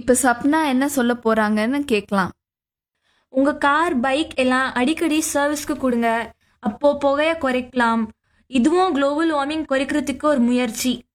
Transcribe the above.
இப்ப சப்னா என்ன சொல்ல போறாங்கன்னு கேட்கலாம். உங்க கார், பைக் எல்லாம் அடிக்கடி சர்வீஸ்க்கு கொடுங்க. அப்போ புகைய குறைக்கலாம். இதுவும் குளோபல் வார்மிங் குறைக்கிறதுக்கு ஒரு முயற்சி.